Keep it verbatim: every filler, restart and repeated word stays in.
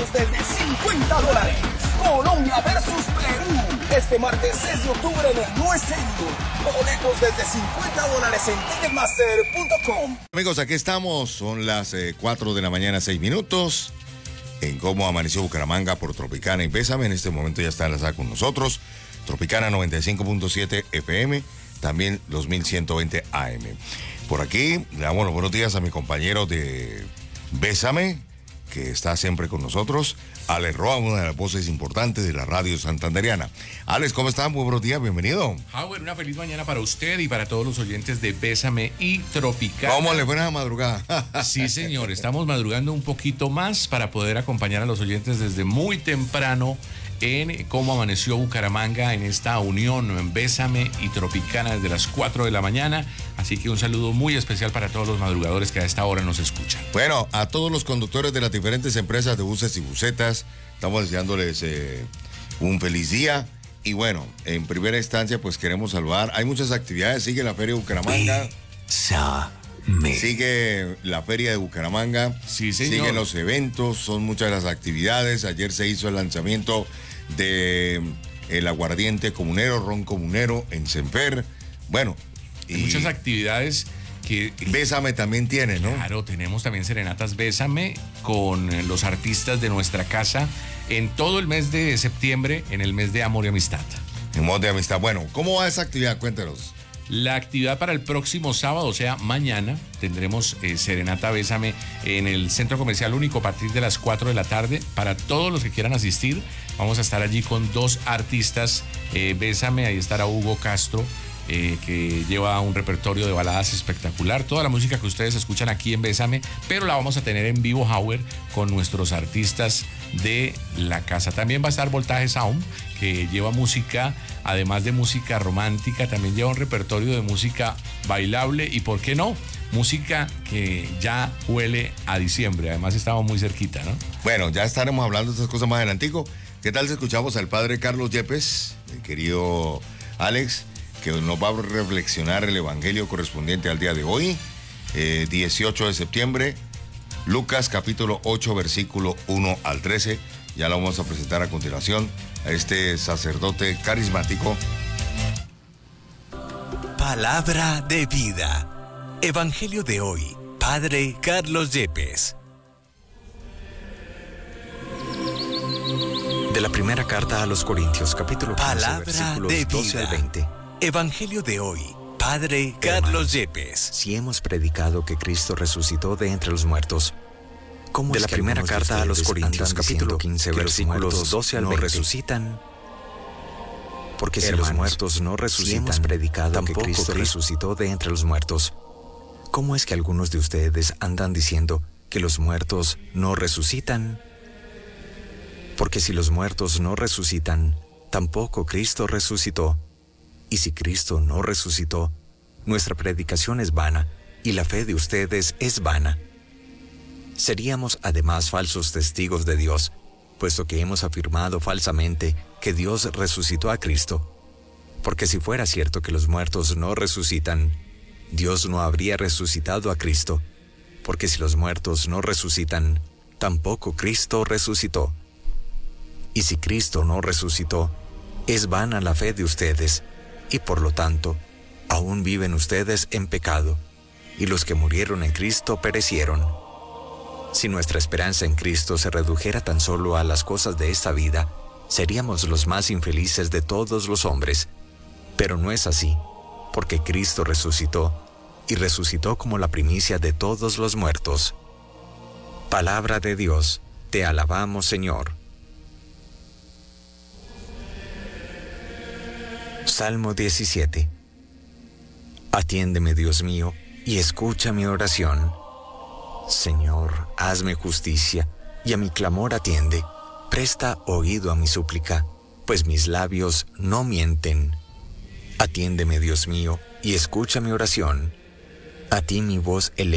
boletos desde cincuenta dólares. Colombia versus Perú. Este martes seis de octubre en el No Es Serio. Boletos desde cincuenta dólares en ticketmaster punto com. Amigos, aquí estamos. Son las eh, cuatro de la mañana, seis minutos. En Cómo Amaneció Bucaramanga por Tropicana y Bésame. En este momento ya está enlazada con nosotros. Tropicana noventa y cinco punto siete F M. También los mil ciento veinte A M. Por aquí le damos los buenos días a mi compañero de Bésame, que está siempre con nosotros, Alex Roa, una de las voces importantes de la radio santanderiana. Alex, ¿cómo estás? Muy buenos días, bienvenido. Howard, una feliz mañana para usted y para todos los oyentes de Bésame y Tropicana. ¿Cómo le fue a madrugada? Sí, señor, estamos madrugando un poquito más para poder acompañar a los oyentes desde muy temprano en Cómo Amaneció Bucaramanga, en esta unión en Bésame y Tropicana desde las cuatro de la mañana. Así que un saludo muy especial para todos los madrugadores que a esta hora nos escuchan. Bueno, a todos los conductores de las diferentes empresas de buses y busetas, estamos deseándoles eh, un feliz día. Y bueno, en primera instancia, pues queremos saludar. Hay muchas actividades, sigue la Feria de Bucaramanga. Bésame. Sigue la Feria de Bucaramanga. Sí, señor. Siguen los eventos, son muchas las actividades. Ayer se hizo el lanzamiento de el aguardiente comunero, ron comunero en Senfer. Bueno, y muchas actividades que Bésame también tiene, ¿no? Claro, tenemos también serenatas Bésame con los artistas de nuestra casa en todo el mes de septiembre, en el mes de amor y amistad. En modo de amistad. Bueno, ¿cómo va esa actividad? Cuéntanos. La actividad para el próximo sábado, o sea, mañana, tendremos eh, Serenata Bésame en el Centro Comercial Único a partir de las cuatro de la tarde. Para todos los que quieran asistir, vamos a estar allí con dos artistas eh, Bésame. Ahí estará Hugo Castro, eh, que lleva un repertorio de baladas espectacular. Toda la música que ustedes escuchan aquí en Bésame, pero la vamos a tener en vivo, Howard, con nuestros artistas de la casa. También va a estar Voltaje Sound, que lleva música, además de música romántica, también lleva un repertorio de música bailable y, ¿por qué no?, música que ya huele a diciembre. Además estamos muy cerquita, ¿no? Bueno, ya estaremos hablando de estas cosas más adelantico. ¿Qué tal si escuchamos al padre Carlos Yepes, el querido Alex, que nos va a reflexionar el evangelio correspondiente al día de hoy, eh, dieciocho de septiembre, Lucas capítulo ocho, versículo uno al trece. Ya lo vamos a presentar a continuación a este sacerdote carismático. Palabra de vida. Evangelio de hoy, Padre Carlos Yepes. De la primera carta a los Corintios, capítulo quince, Palabra versículos de doce al veinte. Evangelio de hoy, Padre Carlos Yepes. Si hemos predicado que Cristo resucitó de entre los muertos, ¿cómo de la primera carta a los Corintios, capítulo quince, versículos doce al veinte, no resucitan? Porque si Hermanos, los muertos no resucitan, si hemos predicado que Cristo resucitó de entre los muertos, ¿cómo es que algunos de ustedes andan diciendo que los muertos no resucitan? Porque si los muertos no resucitan, tampoco Cristo resucitó. Y si Cristo no resucitó, nuestra predicación es vana y la fe de ustedes es vana. Seríamos además falsos testigos de Dios, puesto que hemos afirmado falsamente que Dios resucitó a Cristo. Porque si fuera cierto que los muertos no resucitan, Dios no habría resucitado a Cristo. Porque si los muertos no resucitan, tampoco Cristo resucitó. Y si Cristo no resucitó, es vana la fe de ustedes, y por lo tanto, aún viven ustedes en pecado, y los que murieron en Cristo perecieron. Si nuestra esperanza en Cristo se redujera tan solo a las cosas de esta vida, seríamos los más infelices de todos los hombres. Pero no es así, porque Cristo resucitó, y resucitó como la primicia de todos los muertos. Palabra de Dios, te alabamos, Señor. Salmo diecisiete. Atiéndeme, Dios mío, y escucha mi oración. Señor, hazme justicia, y a mi clamor atiende. Presta oído a mi súplica, pues mis labios no mienten. Atiéndeme, Dios mío, y escucha mi oración. A ti mi voz eleva.